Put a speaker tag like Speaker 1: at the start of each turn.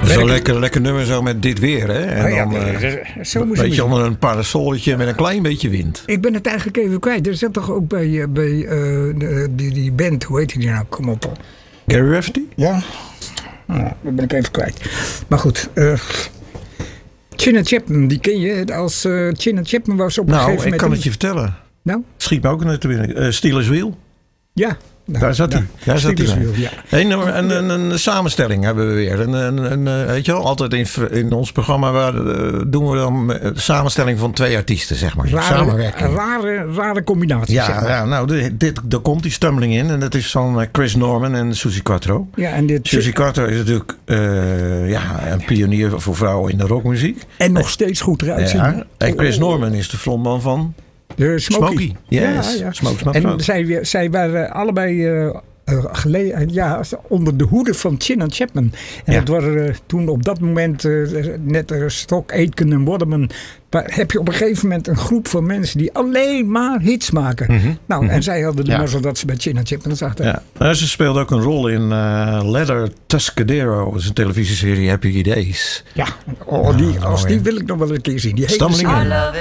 Speaker 1: Zo'n lekker nummer zo met dit weer, hè? En
Speaker 2: zo
Speaker 1: een beetje onder een parasolletje met een klein beetje wind.
Speaker 2: Ik ben het eigenlijk even kwijt. Er zat toch ook bij die band, hoe heet die nou? Kom op.
Speaker 1: Gary Rafferty?
Speaker 2: Ja. Nou, dat ben ik even kwijt. Maar goed. China Chapman, die ken je. Als China Chapman was op een gegeven moment...
Speaker 1: ik kan het je vertellen.
Speaker 2: Nou?
Speaker 1: Schiet me ook natuurlijk. Steelers Wheel.
Speaker 2: Ja. Nou,
Speaker 1: daar zat hij. Daar zat hij.
Speaker 2: Ja.
Speaker 1: Een samenstelling hebben we weer. Weet je wel, altijd in ons programma doen we dan een samenstelling van 2 artiesten, zeg maar. Samenwerking.
Speaker 2: Rare combinatie.
Speaker 1: Ja,
Speaker 2: zeg maar.
Speaker 1: ja, nou, daar komt die stumbling in. En dat is van Chris Norman en Suzi Quatro.
Speaker 2: Ja, en
Speaker 1: Suzi Quatro is natuurlijk een pionier voor vrouwen in de rockmuziek.
Speaker 2: En nog steeds goed eruit zien.
Speaker 1: Ja, en Chris Norman is de frontman van...
Speaker 2: De Smokey.
Speaker 1: Yes.
Speaker 2: Ja.
Speaker 1: Smoke.
Speaker 2: En zij waren allebei onder de hoede van Chin en Chapman. En dat waren toen op dat moment net Stock, Aitken en Waterman. Heb je op een gegeven moment een groep van mensen die alleen maar hits maken. En zij hadden de mazzel dat ze bij Chin en Chapman zaten.
Speaker 1: Ja. Ze speelde ook een rol in Leather Tuscadero. Dat is een televisieserie Happy Days.
Speaker 2: Ja, die wil ik nog wel een keer zien. Die hele